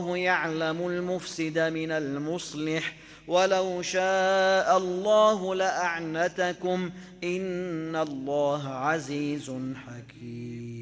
يعلم المفسد من المصلح ولو شاء الله لأعنتكم إن الله عزيز حكيم.